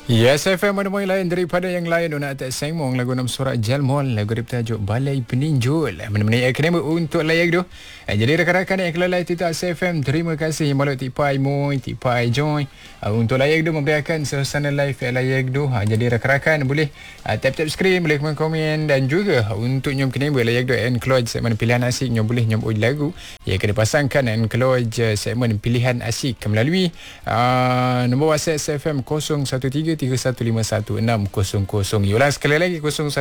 Yes, FM mana lain daripada yang lain. Nak tak sengmong lagu nam suara Jalmol, lagu bertajuk Balai Peninjul. Menemani akademi untuk layak tu. Jadi rakan-rakan yang kelolai Tita FM, terima kasih malu tipai moi, tipai join untuk layak tu memberikan suasana live layak tu. Jadi rakan-rakan boleh tap-tap skrin, boleh komen dan juga untuk nyom kena layak tu enclose segmen pilihan asik nyom boleh nyom uji lagu. Ya kena pasangkan enclose segmen pilihan asik melalui nombor WhatsApp FM 0133151600. Ulang sekali lagi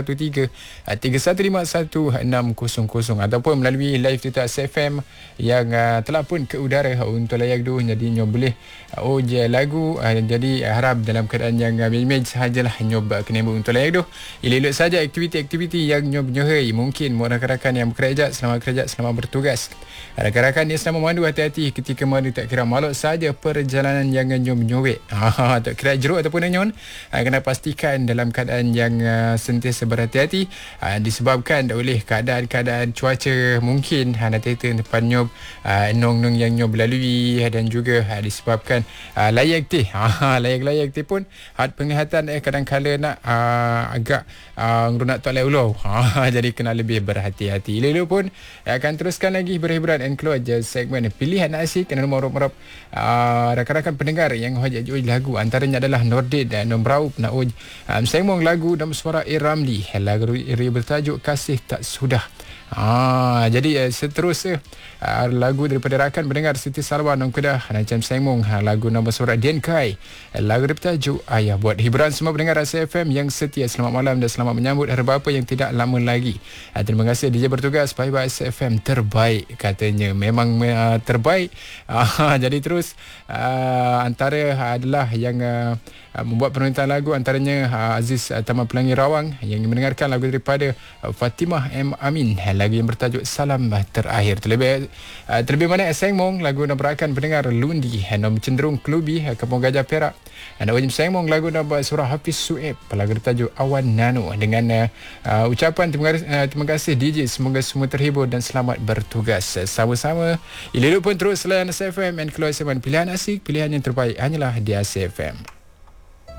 0133151600 ataupun melalui live Tita FM yang telah pun ke udara untuk layak tu. Jadi nyom boleh uji lagu. Jadi harap dalam keadaan yang image sahajalah nyom kena untuk layak tu. Elok saja aktiviti-aktiviti yang nyom nyohai. Mungkin rakan-rakan yang bekerja, selamat bertugas. Rakan-rakan yang selama mandu, hati-hati ketika mandu, tak kira maluk saja perjalanan yang nyom nyowek. Tak kira jeruk ataupun nyon, kena pastikan dalam keadaan yang sentiasa berhati-hati disebabkan oleh keadaan-keadaan cuaca. Mungkin nanti depan nyob nong-nong yang nyob lalui dan juga disebabkan layak teh layak teh pun penglihatan kadang-kala nak agak nak tak ulau. Jadi kena lebih berhati-hati. Lalu pun akan teruskan lagi berhiburan and keluar segmen pilihan asik kena nomor rakan-rakan pendengar yang hajat lagu. Antaranya adalah Nordin dan Nombraup nak sengmong lagu dalam suara Ramli. Lagu bertajuk Kasih Tak Sudah. Jadi seterusnya lagu daripada rakan pendengar Siti Salwa Nong Kedah macam sengmong lagu nombor suara Dian Kai, lagu bertajuk Ayah. Buat hiburan semua pendengar Rasa FM yang setia, selamat malam dan selamat menyambut hari bapa yang tidak lama lagi. Terima kasih DJ bertugas. Bye-bye Rasa FM terbaik katanya. Memang terbaik. Jadi terus antara adalah yang membuat permintaan lagu antaranya Aziz Taman Pelangi Rawang yang mendengarkan lagu daripada Fatimah M. Amin, lagu yang bertajuk Salam Terakhir. Terlebih mana sengmong lagu nak berakan pendengar Lundi nom cenderung Klubi Kampung Gajah Perak. Anda wajib sengmong lagu nak surah Hafiz Sueb, lagu bertajuk Awan Nano dengan ucapan terima kasih DJ. Semoga semua terhibur dan selamat bertugas sama-sama. Elok pun terus layan SFM and keluar segmen pilihan asik, pilihan yang terbaik hanyalah di SFM.